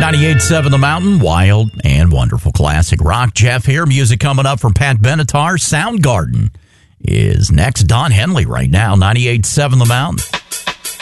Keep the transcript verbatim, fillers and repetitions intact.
ninety-eight point seven The Mountain, wild and wonderful classic rock. Jeff here. Music coming up from Pat Benatar. Soundgarden is next. Don Henley right now, ninety-eight point seven The Mountain.